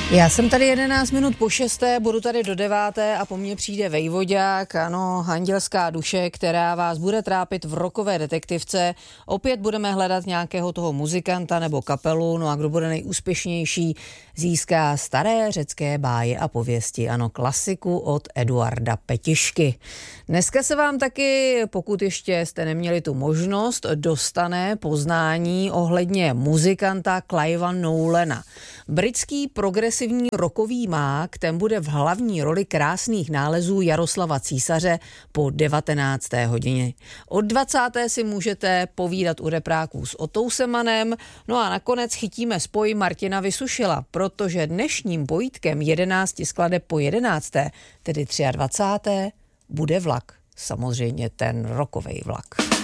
Já jsem tady 11 minut po 6, budu tady do 9 a po mně přijde Vejvoďák, ano, andělská duše, která vás bude trápit v rockové detektivce. Opět budeme hledat nějakého toho muzikanta nebo kapelu, no a kdo bude nejúspěšnější, získá staré řecké báje a pověsti, ano, klasiku od Eduarda Petišky. Dneska se vám taky, pokud ještě jste neměli tu možnost, dostane poznání ohledně muzikanta Cliva Nolana. Britský progresivní rockový mák, ten bude v hlavní roli krásných nálezů Jaroslava Císaře po 19. hodině. Od 20. si můžete povídat u repráků s Otou Semanem, no a nakonec chytíme spoj Martina Vysušila, protože dnešním pojítkem 11 skladeb po 11., tedy 23. bude vlak. Samozřejmě ten rockovej vlak.